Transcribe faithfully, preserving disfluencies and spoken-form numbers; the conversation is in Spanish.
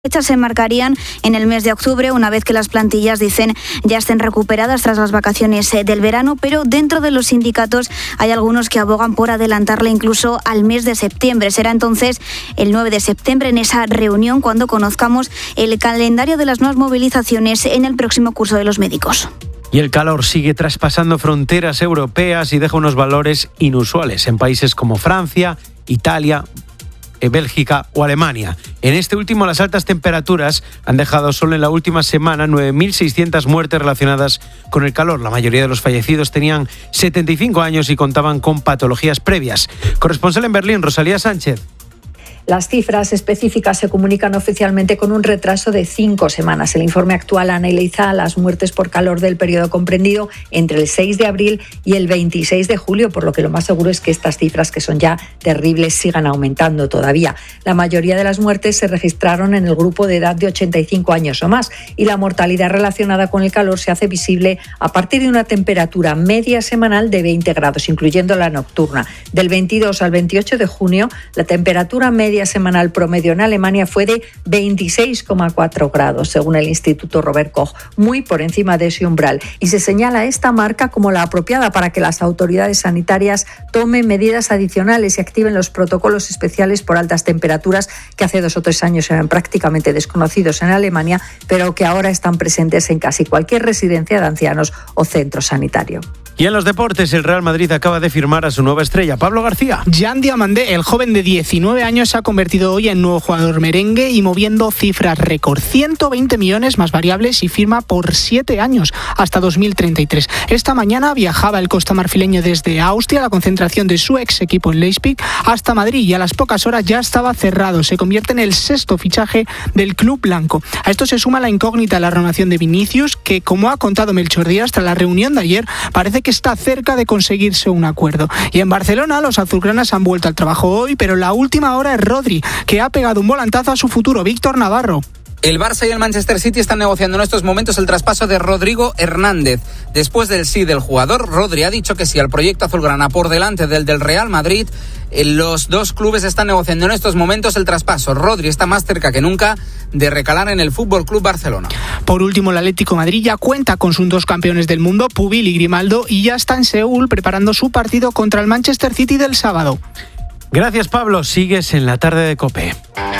fechas se marcarían en el mes de octubre, una vez que las plantillas, dicen, ya estén recuperadas tras las vacaciones del verano, pero dentro de los sindicatos hay algunos que abogan por adelantarla incluso al mes de septiembre. Será entonces el nueve de septiembre, en esa reunión, cuando conozcamos el calendario de las nuevas movilizaciones en el próximo curso de los médicos. Y el calor sigue traspasando fronteras europeas y deja unos valores inusuales en países como Francia, Italia, Bélgica o Alemania. En este último, las altas temperaturas han dejado solo en la última semana nueve mil seiscientas muertes relacionadas con el calor. La mayoría de los fallecidos tenían setenta y cinco años y contaban con patologías previas. Corresponsal en Berlín, Rosalía Sánchez. Las cifras específicas se comunican oficialmente con un retraso de cinco semanas. El informe actual analiza las muertes por calor del periodo comprendido entre el seis de abril y el veintiséis de julio, por lo que lo más seguro es que estas cifras, que son ya terribles, sigan aumentando todavía. La mayoría de las muertes se registraron en el grupo de edad de ochenta y cinco años o más, y la mortalidad relacionada con el calor se hace visible a partir de una temperatura media semanal de veinte grados, incluyendo la nocturna. Del veintidós al veintiocho de junio, la temperatura media media semanal promedio en Alemania fue de veintiséis coma cuatro grados, según el Instituto Robert Koch, muy por encima de ese umbral. Y se señala esta marca como la apropiada para que las autoridades sanitarias tomen medidas adicionales y activen los protocolos especiales por altas temperaturas que hace dos o tres años eran prácticamente desconocidos en Alemania, pero que ahora están presentes en casi cualquier residencia de ancianos o centro sanitario. Y en los deportes, el Real Madrid acaba de firmar a su nueva estrella, Pablo García. Jan Diamandé, el joven de diecinueve años, se ha convertido hoy en nuevo jugador merengue y moviendo cifras récord. ciento veinte millones más variables y firma por siete años, hasta dos mil treinta y tres. Esta mañana viajaba el costamarfileño desde Austria, la concentración de su ex equipo en Leipzig, hasta Madrid, y a las pocas horas ya estaba cerrado. Se convierte en el sexto fichaje del club blanco. A esto se suma la incógnita de la renovación de Vinicius, que, como ha contado Melchor Díaz, tras la reunión de ayer, parece que está cerca de conseguirse un acuerdo. Y en Barcelona, los azulgranas han vuelto al trabajo hoy, pero la última hora es Rodri, que ha pegado un volantazo a su futuro. Víctor Navarro. El Barça y el Manchester City están negociando en estos momentos el traspaso de Rodrigo Hernández. Después del sí del jugador, Rodri ha dicho que sí al proyecto azulgrana por delante del del Real Madrid. Los dos clubes están negociando en estos momentos el traspaso. Rodri está más cerca que nunca de recalar en el F C Barcelona. Por último, el Atlético de Madrid ya cuenta con sus dos campeones del mundo, Pubil y Grimaldo, y ya está en Seúl preparando su partido contra el Manchester City del sábado. Gracias, Pablo. Sigues en la tarde de COPE.